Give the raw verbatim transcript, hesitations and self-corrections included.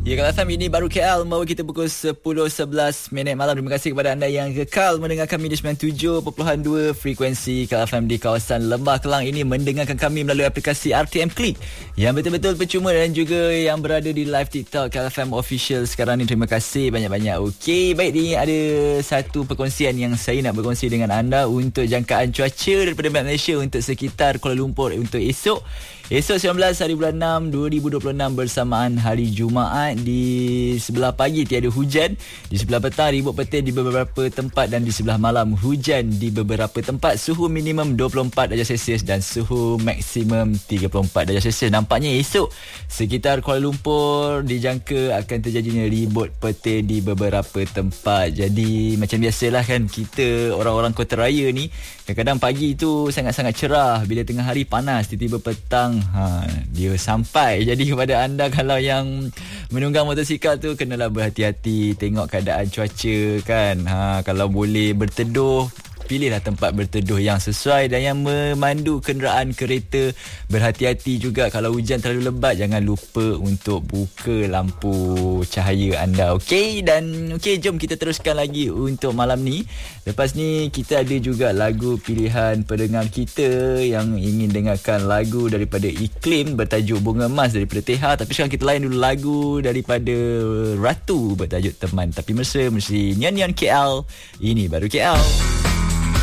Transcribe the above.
Ya, kalau F M ini baru K L membawa kita pukul sepuluh sebelas minit malam. Terima kasih kepada anda yang kekal mendengarkan kami di sembilan puluh tujuh perpuluhan dua frekuensi K L F M di kawasan Lembah Kelang ini, mendengarkan kami melalui aplikasi R T M Click yang betul-betul percuma, dan juga yang berada di live TikTok K L F M Official sekarang ni. Terima kasih banyak-banyak. Okey, baik, ni ada satu perkongsian yang saya nak berkongsi dengan anda untuk jangkaan cuaca daripada Malaysia untuk sekitar Kuala Lumpur untuk esok. Esok sembilan belas hari bulan enam dua ribu dua puluh enam bersamaan hari Jumaat. Di sebelah pagi tiada hujan, di sebelah petang ribut petir di beberapa tempat, dan di sebelah malam hujan di beberapa tempat. Suhu minimum dua puluh empat darjah Celsius dan suhu maksimum tiga puluh empat darjah Celsius. Nampaknya esok sekitar Kuala Lumpur dijangka akan terjadinya ribut petir di beberapa tempat. Jadi macam biasalah kan, kita orang-orang kota raya ni kadang-kadang pagi tu sangat-sangat cerah, bila tengah hari panas, tiba-tiba petang ha, dia sampai. Jadi kepada anda kalau yang menunggang motosikal tu, kenalah berhati-hati, tengok keadaan cuaca kan. Ha, kalau boleh berteduh, pilihlah tempat berteduh yang sesuai, dan yang memandu kenderaan kereta berhati-hati juga. Kalau hujan terlalu lebat, jangan lupa untuk buka lampu cahaya anda. Okey, dan okey, jom kita teruskan lagi untuk malam ni. Lepas ni kita ada juga lagu pilihan pendengar kita yang ingin dengarkan lagu daripada Iklim bertajuk Bunga Emas daripada Teha. Tapi sekarang kita layan dulu lagu daripada Ratu bertajuk Teman. Tapi mesra mesti Nyan Nyan K L. Ini baru K L.